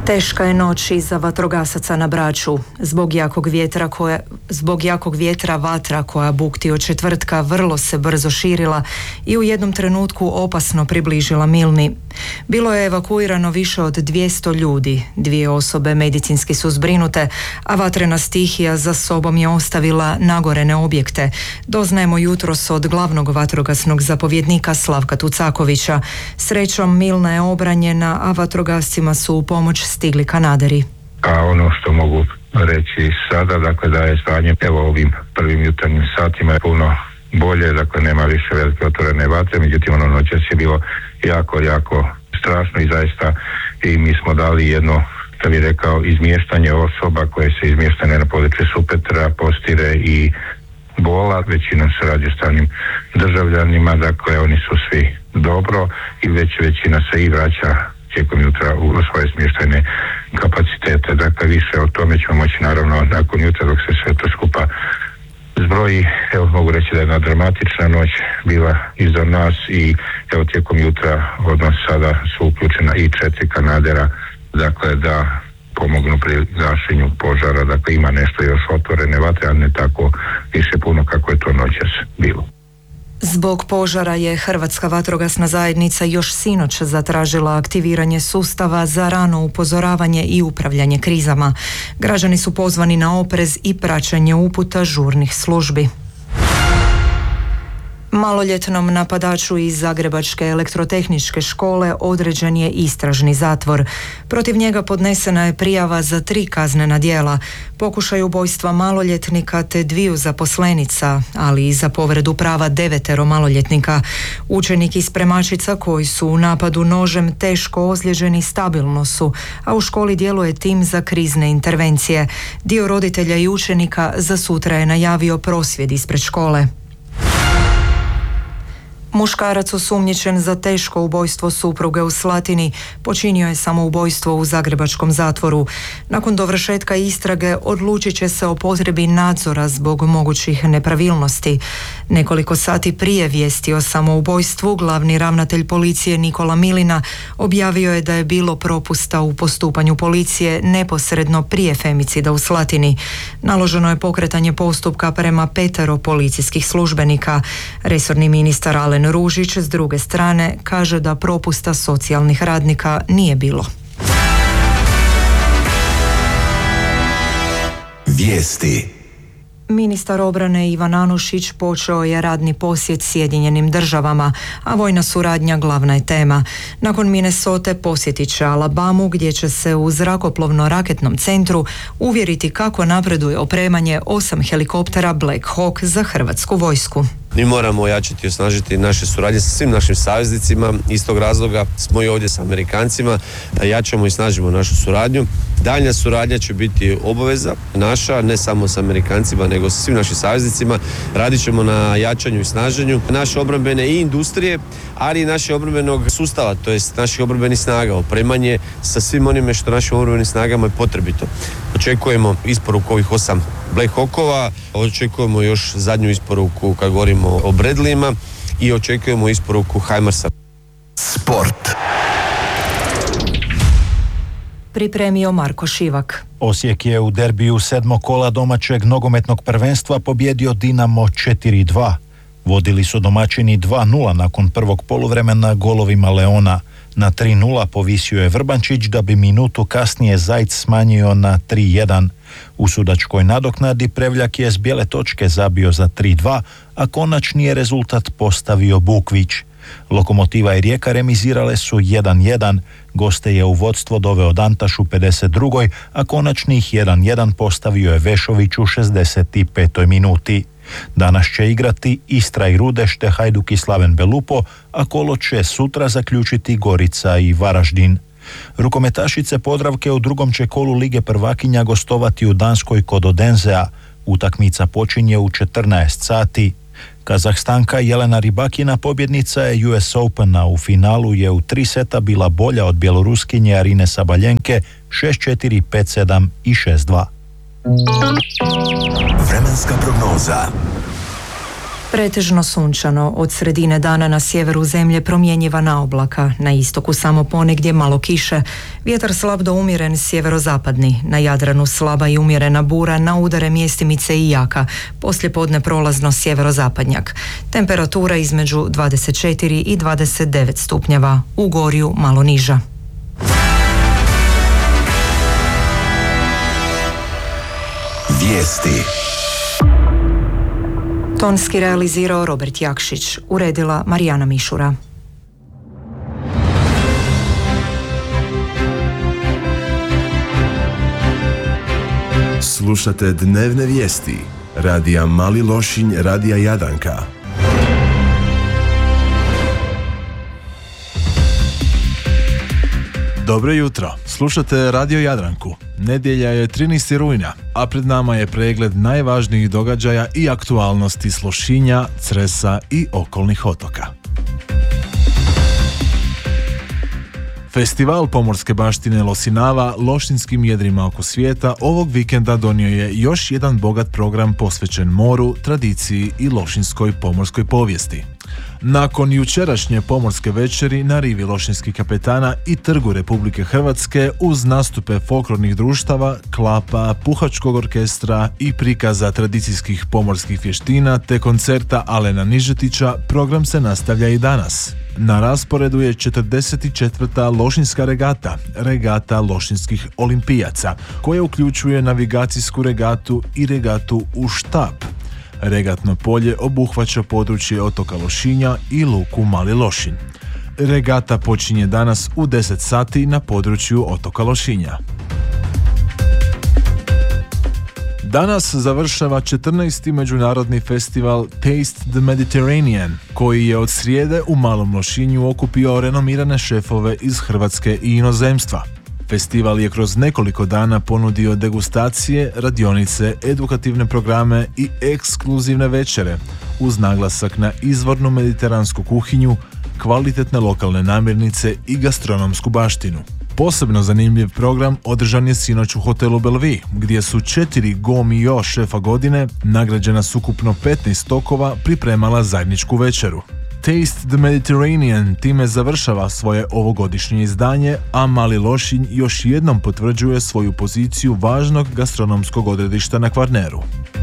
Teška je noć i za vatrogasaca na Braču. Zbog jakog vjetra vatra koja bukti od četvrtka vrlo se brzo širila i u jednom trenutku opasno približila Milni. Bilo je evakuirano više od 200 ljudi, 2 osobe medicinski su zbrinute, a vatrena stihija za sobom je ostavila nagorene objekte. Doznajemo jutros od glavnog vatrogasnog zapovjednika Slavka Tucakovića. Srećom Milna je obranjena, a vatrogascima su u pomoć stigli kanaderi. A ono što mogu reći sada, dakle da je stanje ovim prvim jutarnjim satima puno bolje, dakle nema više velike otvorene vatre, međutim ono noćas je bilo jako strašno i zaista i mi smo dali jedno, što bih rekao, izmještanje osoba koje se izmještane na području Supetra, Postire i Bola, većinom se radi o stranim državljanima, dakle oni su svi dobro i većina se i vraća tijekom jutra u svoje smještajne kapacitete. Dakle, više o tome ćemo moći naravno nakon jutra dok se sve to skupa zbroji. Evo, mogu reći da je jedna dramatična noć bila iza nas i evo tijekom jutra odnos sada su uključena i 4 kanadera, dakle da pomognu pri gašenju požara. Dakle, ima nešto još otvorene vatre, ali ne tako više puno kako je to noćas bilo. Zbog požara je Hrvatska vatrogasna zajednica još sinoć zatražila aktiviranje sustava za rano upozoravanje i upravljanje krizama. Građani su pozvani na oprez i praćenje uputa žurnih službi. Maloljetnom napadaču iz Zagrebačke elektrotehničke škole određen je istražni zatvor. Protiv njega podnesena je prijava za 3 kaznena djela, pokušaj ubojstva maloljetnika te 2 zaposlenica, ali i za povredu prava 9 maloljetnika. Učenik i spremačica koji su u napadu nožem teško ozlijeđeni stabilno su, a u školi djeluje tim za krizne intervencije. Dio roditelja i učenika za sutra je najavio prosvjed ispred škole. Muškarac osumnjičen za teško ubojstvo supruge u Slatini počinio je samoubojstvo u zagrebačkom zatvoru. Nakon dovršetka istrage odlučit će se o potrebi nadzora zbog mogućih nepravilnosti. Nekoliko sati prije vijesti o samoubojstvu glavni ravnatelj policije Nikola Milina objavio je da je bilo propusta u postupanju policije neposredno prije femicida u Slatini. Naloženo je pokretanje postupka prema 5 policijskih službenika. Resorni ministar Alen Ružić s druge strane kaže da propusta socijalnih radnika nije bilo. Vijesti. Ministar obrane Ivan Anušić počeo je radni posjet Sjedinjenim državama, a vojna suradnja glavna je tema. Nakon Minnesote posjetit će Alabamu, gdje će se u zrakoplovno-raketnom centru uvjeriti kako napreduje opremanje 8 helikoptera Black Hawk za hrvatsku vojsku. Mi moramo ojačati i osnažiti naše suradnje sa svim našim saveznicima. Iz tog razloga smo i ovdje sa Amerikancima, jačamo i snažimo našu suradnju. Daljnja suradnja će biti obaveza naša, ne samo sa Amerikancima, nego sa svim našim saveznicima. Radit ćemo na jačanju i snaženju naše obrambene i industrije, ali i našeg obrambenog sustava, to jest naših obrambenih snaga, opremanje sa svim onime što našim obrambenim snagama je potrebito. Očekujemo isporuku ovih 8 Black Hawkova, očekujemo još zadnju isporuku kad govorimo o Bradleyima i očekujemo isporuku HIMARS-a. Sport. Pripremio Marko Šivak. Osijek je u derbiju 7. kola domaćeg nogometnog prvenstva pobjedio Dinamo 4-2. Vodili su domaćini 2-0 nakon prvog poluvremena golovima Leona. Na 3-0 povisio je Vrbančić da bi minutu kasnije Zajc smanjio na 3-1. U sudačkoj nadoknadi Prevljak je s bijele točke zabio za 3-2, a konačni je rezultat postavio Bukvić. Lokomotiva i Rijeka remizirale su 1-1, goste je u vodstvo doveo Dantaš u 52. a konačnih 1-1 postavio je Vešović u 65. minuti. Danas će igrati Istra i Rudeš te Hajduk i Slaven Belupo, a kolo će sutra zaključiti Gorica i Varaždin. Rukometašice Podravke u drugom će kolu Lige prvakinja gostovati u Danskoj kod Odenzea. Utakmica počinje u 14 sati. Kazahstanka Jelena Rybakina pobjednica je US Opena. U finalu je u 3 seta bila bolja od Bjeloruskinje Arine Sabaljenke 6-4, 5-7 i 6-2. Vremenska prognoza. Pretežno sunčano, od sredine dana na sjeveru zemlje promjenjivana oblaka, na istoku samo ponegdje malo kiše, vjetar slab do umjeren sjeverozapadni, na Jadranu slaba i umjerena bura, na udare mjestimice i jaka, poslijepodne prolazno sjeverozapadnjak. Temperatura između 24 i 29 stupnjeva, u Gorju malo niža. Vijesti. Tonski realizirao Robert Jakšić, uredila Marijana Mišura. Slušate dnevne vijesti radija Mali Lošinj, radija Jadranka. Dobro jutro, slušate Radio Jadranku. Nedjelja je 13. rujna, a pred nama je pregled najvažnijih događaja i aktualnosti s Lošinja, Cresa i okolnih otoka. Festival pomorske baštine Losinava lošinjskim jedrima oko svijeta ovog vikenda donio je još jedan bogat program posvećen moru, tradiciji i lošinjskoj pomorskoj povijesti. Nakon jučerašnje pomorske večeri na rivi lošinjskih kapetana i trgu Republike Hrvatske uz nastupe folklornih društava, klapa, puhačkog orkestra i prikaza tradicijskih pomorskih vještina te koncerta Alena Nižetića, program se nastavlja i danas. Na rasporedu je 44. lošinjska regata, regata lošinjskih olimpijaca, koja uključuje navigacijsku regatu i regatu u štap. Regatno polje obuhvaća područje otoka Lošinja i luku Mali Lošinj. Regata počinje danas u 10 sati na području otoka Lošinja. Danas završava 14. međunarodni festival Taste the Mediterranean, koji je od srijede u Malom Lošinju okupio renomirane šefove iz Hrvatske i inozemstva. Festival je kroz nekoliko dana ponudio degustacije, radionice, edukativne programe i ekskluzivne večere, uz naglasak na izvornu mediteransku kuhinju, kvalitetne lokalne namirnice i gastronomsku baštinu. Posebno zanimljiv program održan je sinoć u hotelu Bellevue, gdje su 4 GOMIO šefa godine, nagrađena s ukupno 15 tokova, pripremala zajedničku večeru. Taste the Mediterranean time završava svoje ovogodišnje izdanje, a Mali Lošinj još jednom potvrđuje svoju poziciju važnog gastronomskog odredišta na Kvarneru.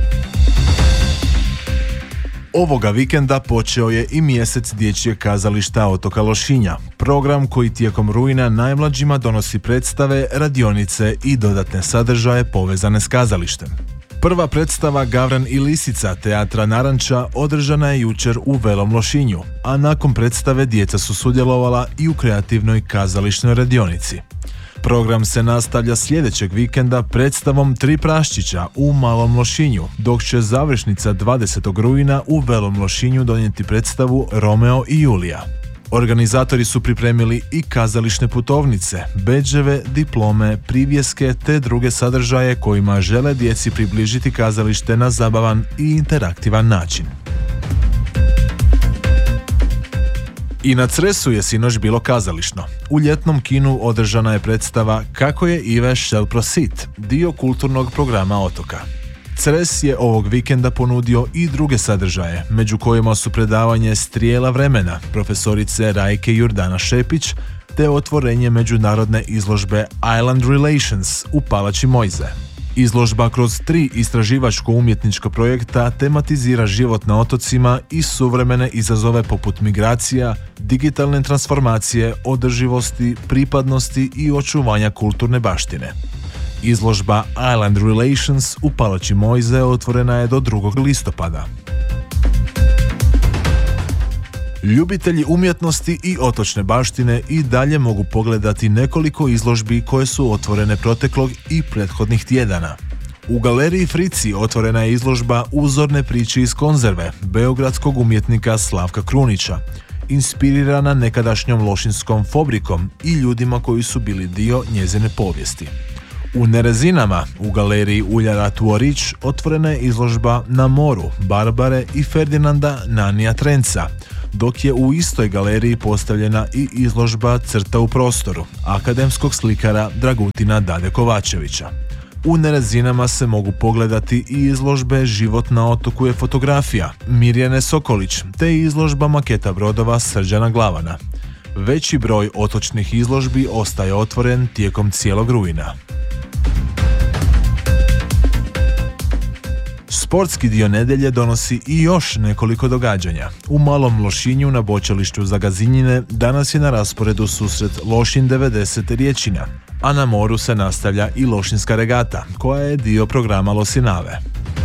Ovoga vikenda počeo je i mjesec dječjeg kazališta otoka Lošinja, program koji tijekom rujna najmlađima donosi predstave, radionice i dodatne sadržaje povezane s kazalištem. Prva predstava Gavran i Lisica teatra Naranča održana je jučer u Velom Lošinju, a nakon predstave djeca su sudjelovala i u kreativnoj kazališnoj radionici. Program se nastavlja sljedećeg vikenda predstavom Tri praščića u Malom Lošinju, dok će završnica 20. rujna u Velom Lošinju donijeti predstavu Romeo i Julija. Organizatori su pripremili i kazališne putovnice, bedževe, diplome, privjeske te druge sadržaje kojima žele djeci približiti kazalište na zabavan i interaktivan način. I na Cresu je sinoć bilo kazališno. U ljetnom kinu održana je predstava Kako je Ive šel prosit, dio kulturnog programa otoka. Cres je ovog vikenda ponudio i druge sadržaje, među kojima su predavanje Strijela vremena profesorice Rajke Jurdana Šepić te otvorenje međunarodne izložbe Island Relations u Palači Mojze. Izložba kroz 3 istraživačko-umjetnička projekta tematizira život na otocima i suvremene izazove poput migracija, digitalne transformacije, održivosti, pripadnosti i očuvanja kulturne baštine. Izložba Island Relations u Palači Mojze otvorena je do 2. listopada. Ljubitelji umjetnosti i otočne baštine i dalje mogu pogledati nekoliko izložbi koje su otvorene proteklog i prethodnih tjedana. U galeriji Frici otvorena je izložba Uzorne priče iz konzerve beogradskog umjetnika Slavka Krunića, inspirirana nekadašnjom lošinskom fabrikom i ljudima koji su bili dio njezine povijesti. U Nerezinama, u galeriji Uljara Tuorić, otvorena je izložba Na moru Barbare i Ferdinanda Nanija Trenca, dok je u istoj galeriji postavljena i izložba Crta u prostoru akademskog slikara Dragutina Dade Kovačevića. U Nerezinama se mogu pogledati i izložbe Život na otoku je fotografija Mirjane Sokolić, te izložba maketa brodova Srđana Glavana. Veći broj otočnih izložbi ostaje otvoren tijekom cijelog rujna. Sportski dio nedjelje donosi i još nekoliko događanja. U Malom Lošinju na bočalištu za Gazinjine danas je na rasporedu susret Lošin 90 Riječina, a na moru se nastavlja i Lošinska regata, koja je dio programa Losinave.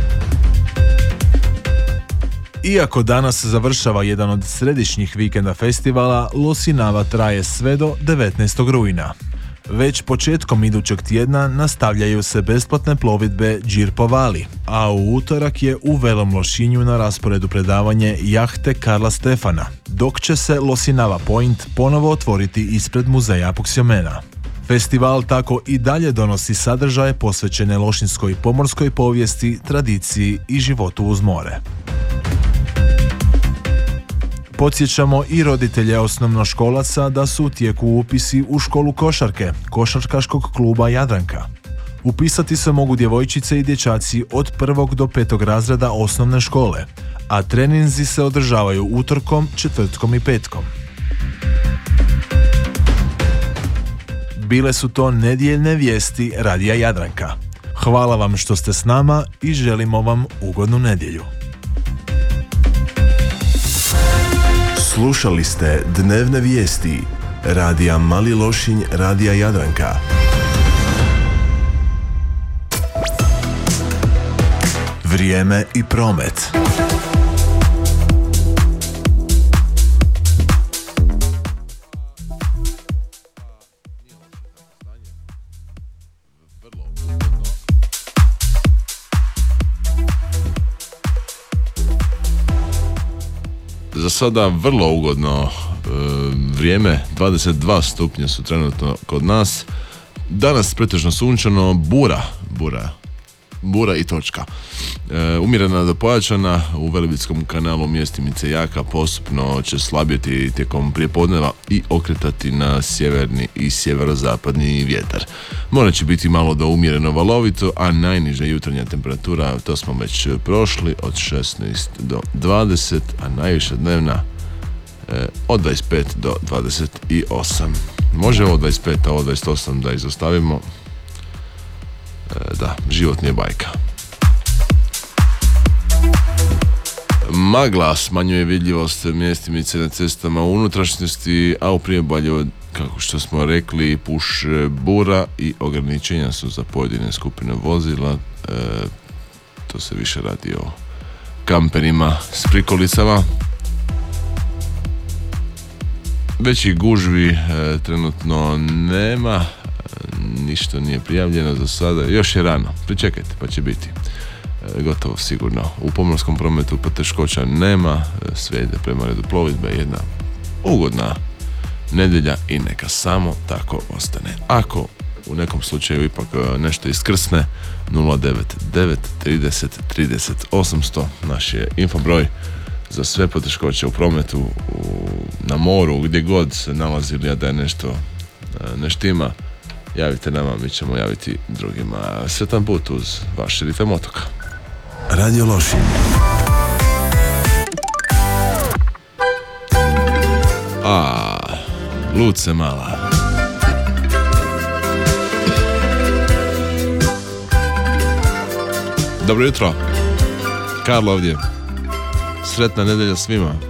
Iako danas završava jedan od središnjih vikenda festivala, Losinava traje sve do 19. rujna. Već početkom idućeg tjedna nastavljaju se besplatne plovidbe Đir po Vali, a u utorak je u Velom Lošinju na rasporedu predavanje jahte Karla Stefana, dok će se Losinava Point ponovo otvoriti ispred muzeja Apoksiomena. Festival tako i dalje donosi sadržaje posvećene lošinskoj pomorskoj povijesti, tradiciji i životu uz more. Podsjećamo i roditelje osnovnoškolaca da su u tijeku upisi u školu košarke, košarkaškog kluba Jadranka. Upisati se mogu djevojčice i dječaci od 1. do 5. razreda osnovne škole, a treninzi se održavaju utorkom, četvrtkom i petkom. Bile su to nedjeljne vijesti Radija Jadranka. Hvala vam što ste s nama i želimo vam ugodnu nedjelju. Slušali ste dnevne vijesti Radija Mali Lošinj, Radija Jadranka. Vrijeme i promet. Za sada vrlo ugodno vrijeme, 22 stupnja su trenutno kod nas. Danas pretežno sunčano, bura i točka. Umjerena do pojačana u Velebitskom kanalu mjestimice jaka, postupno će slabjeti tijekom prijepodneva i okretati na sjeverni i sjeverozapadni vjetar. More će biti malo do umjereno valovito, a najniža jutarnja temperatura, to smo već prošli, od 16 do 20, a najviša dnevna od 25 do 28. Može ovo 25, a ovo 28 da izostavimo. Da, život nije bajka. Magla smanjuje vidljivost mjestimice na cestama u unutrašnjosti, a u priobalju, kako što smo rekli, puše bura i ograničenja su za pojedine skupine vozila. To se više radi o kamperima s prikolicama. Većih gužvi trenutno nema, ništa nije prijavljeno za sada, još je rano, pričekajte pa će biti gotovo sigurno. U pomorskom prometu poteškoća nema, sve ide prema redu plovidbe, jedna ugodna nedjelja i neka samo tako ostane. Ako u nekom slučaju ipak nešto iskrsne, 099 30 30 800 naš je infobroj za sve poteškoće u prometu, na moru, gdje god se nalazili, a da je nešto ne štima, javite nama, mi ćemo javiti drugima. Sretan put uz vaš ritam otoka. Radio Lošinj. Luce mala. Dobro jutro, Karlo ovdje. Sretna nedjelja svima.